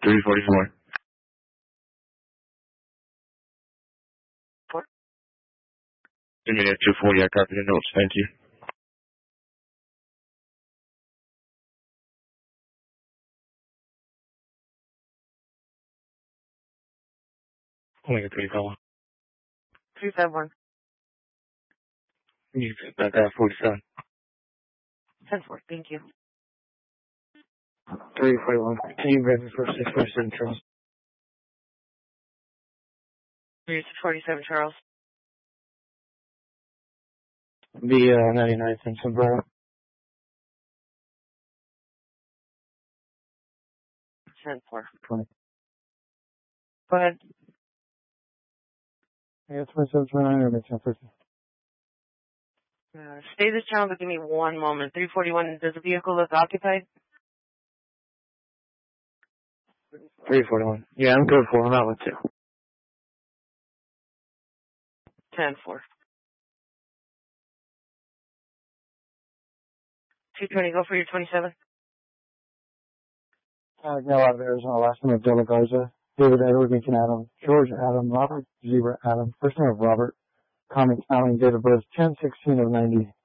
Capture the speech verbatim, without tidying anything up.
three forty-four. Four. Give me that two forty. I copy the notes. Thank you. Omega three five one. three five one. You got that forty-seven. ten four. Thank you. three forty-one. Can you grab me for six forty-seven, Charles? three forty-seven, Charles. The uh, ninety-nine cents umbrella. ten four. twenty. Go ahead. Yeah, twenty-seven, twenty-nine, or make ten fifty. Uh, stay this channel, but give me one moment. three forty-one, does the vehicle look occupied? three forty-one. Yeah, I'm good for. I'm out with two. ten four. two twenty, go for your twenty-seven. Uh, got a lot of Arizona. Last name of De La Garza. David Edward Lincoln Adam. George Adam. Robert Zebra Adam. First name of Robert. Comic Allen. Date of birth ten sixteen of ninety.